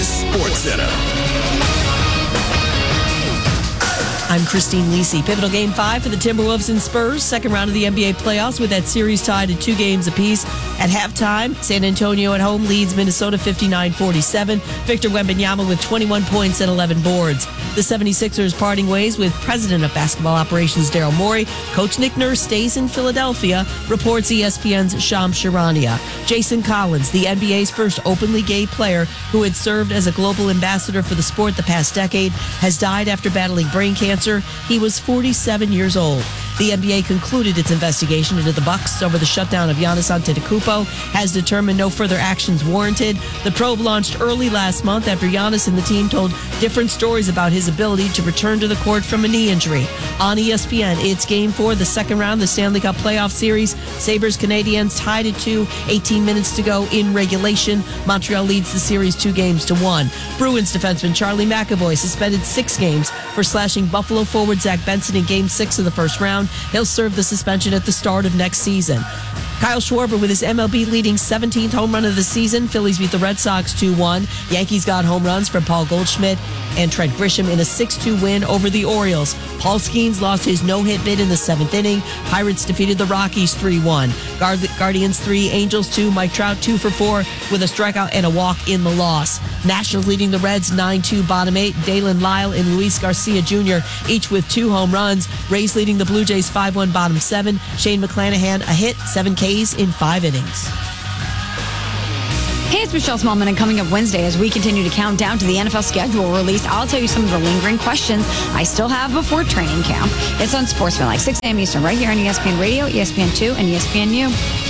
is SportsCenter. I'm Christine Lisi. Pivotal Game 5 for the Timberwolves and Spurs. Second round of the NBA playoffs with that series tied at 2 games apiece. At halftime, San Antonio at home leads Minnesota 59-47. Victor Wembanyama with 21 points and 11 boards. The 76ers parting ways with President of Basketball Operations Daryl Morey. Coach Nick Nurse stays in Philadelphia, reports ESPN's Shams Charania. Jason Collins, the NBA's first openly gay player who had served as a global ambassador for the sport the past decade, has died after battling brain cancer. He was 47 years old. The NBA concluded its investigation into the Bucks over the shutdown of Giannis Antetokounmpo, has determined no further actions warranted. The probe launched early last month after Giannis and the team told different stories about his ability to return to the court from a knee injury. On ESPN, it's Game 4, the second round of the Stanley Cup playoff series. Sabres-Canadiens tied at 2, 18 minutes to go in regulation. Montreal leads the series 2-1. Bruins defenseman Charlie McAvoy suspended 6 games for slashing Buffalo forward Zach Benson in Game 6 of the first round. He'll serve the suspension at the start of next season. Kyle Schwarber with his MLB leading 17th home run of the season. Phillies beat the Red Sox 2-1. Yankees got home runs from Paul Goldschmidt and Trent Grisham in a 6-2 win over the Orioles. Paul Skeens lost his no-hit bid in the 7th inning. Pirates defeated the Rockies 3-1. Guardians 3, Angels 2. Mike Trout 2 for 4 with a strikeout and a walk in the loss. Nationals leading the Reds 9-2 bottom 8. Dalen Lyle and Luis Garcia Jr. each with 2 home runs. Rays leading the Blue Jays 5-1 bottom 7. Shane McClanahan a hit, 7 Ks in 5 innings. Hey, it's Michelle Smallman, and coming up Wednesday as we continue to count down to the NFL schedule release, I'll tell you some of the lingering questions I still have before training camp. It's on Sportsman, like 6 a.m. Eastern, right here on ESPN Radio, ESPN2, and ESPNU.